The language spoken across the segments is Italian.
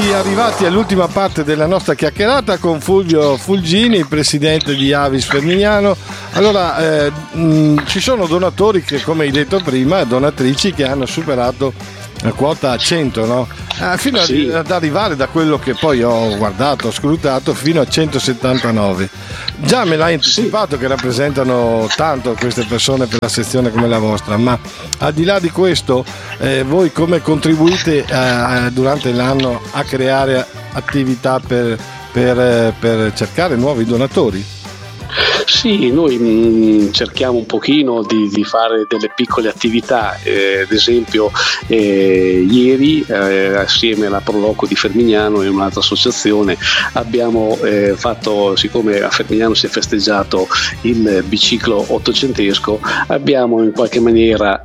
arrivati all'ultima parte della nostra chiacchierata con Fulvio Fulgini, presidente di Avis Fermignano. Allora, ci sono donatori che, come hai detto prima, donatrici che hanno superato la quota 100, no? Fino ad arrivare, da quello che poi ho guardato, ho scrutato, fino a 179. Già me l'hai anticipato che rappresentano tanto queste persone per la sezione come la vostra, ma al di là di questo, voi come contribuite durante l'anno a creare attività per cercare nuovi donatori? Sì, noi cerchiamo un pochino di fare delle piccole attività, ad esempio ieri assieme alla Proloco di Fermignano e un'altra associazione abbiamo fatto, siccome a Fermignano si è festeggiato il biciclo ottocentesco, abbiamo in qualche maniera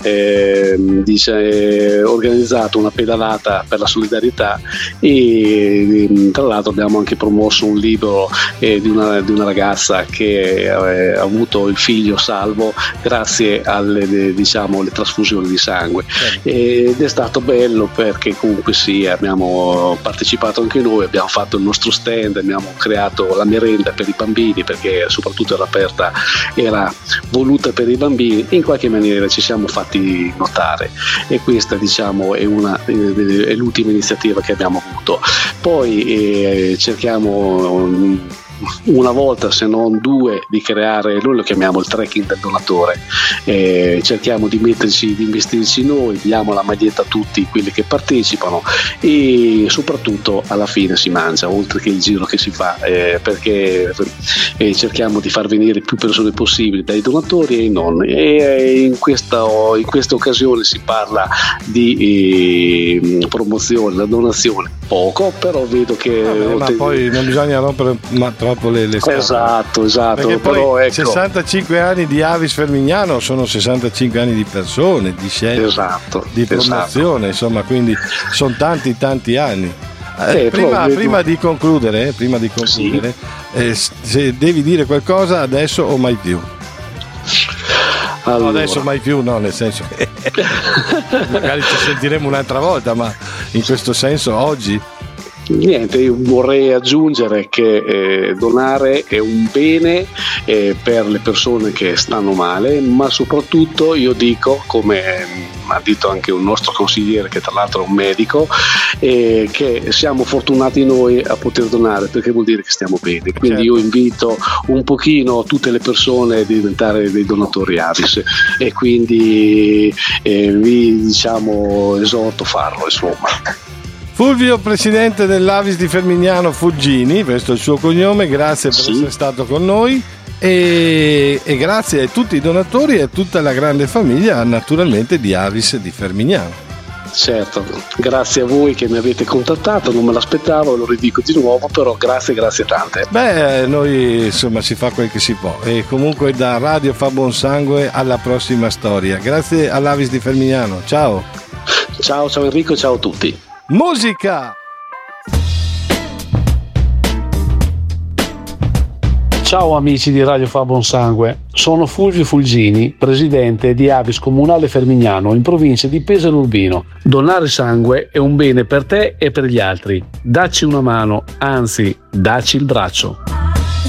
organizzato una pedalata per la solidarietà e tra l'altro abbiamo anche promosso un libro di una ragazza che ha avuto il figlio salvo grazie alle trasfusioni di sangue, ed è stato bello perché comunque abbiamo partecipato anche noi, abbiamo fatto il nostro stand, abbiamo creato la merenda per i bambini perché soprattutto era voluta per i bambini, in qualche maniera ci siamo fatti notare e questa è l'ultima iniziativa che abbiamo avuto. Poi cerchiamo una volta, se non due, di creare, noi lo chiamiamo il trekking del donatore, cerchiamo di investirci noi, diamo la maglietta a tutti quelli che partecipano e soprattutto alla fine si mangia, oltre che il giro che si fa, perché cerchiamo di far venire più persone possibili dai donatori e non, e in questa occasione si parla di promozione, la donazione poco, però vedo che ma poi non bisogna rompere troppo le scatole. Esatto. Perché però poi 65 anni di Avis Fermignano sono 65 anni di persone, di scelta, di promozione, insomma, quindi sono tanti anni. Prima di concludere, se devi dire qualcosa adesso o mai più? Allora. No, adesso mai più, no, nel senso che magari ci sentiremo un'altra volta, ma in questo senso oggi. Niente, io vorrei aggiungere che donare è un bene per le persone che stanno male, ma soprattutto io dico, come ha detto anche un nostro consigliere che tra l'altro è un medico, che siamo fortunati noi a poter donare perché vuol dire che stiamo bene, quindi io invito un pochino tutte le persone a diventare dei donatori Avis e quindi vi esorto a farlo, insomma. Fulvio, presidente dell'Avis di Fermignano Fulgini, questo è il suo cognome, grazie per essere stato con noi e grazie a tutti i donatori e a tutta la grande famiglia naturalmente di Avis di Fermignano. Certo, grazie a voi che mi avete contattato, non me l'aspettavo, lo ridico di nuovo, però grazie tante. Noi insomma si fa quel che si può e comunque da Radio fa buon sangue, alla prossima storia. Grazie all'Avis di Fermignano, ciao Enrico, ciao a tutti. Musica! Ciao amici di Radio Fa Buon Sangue, sono Fulvio Fulgini, presidente di Avis Comunale Fermignano in provincia di Pesaro Urbino. Donare sangue è un bene per te e per gli altri. Dacci una mano, anzi, dacci il braccio.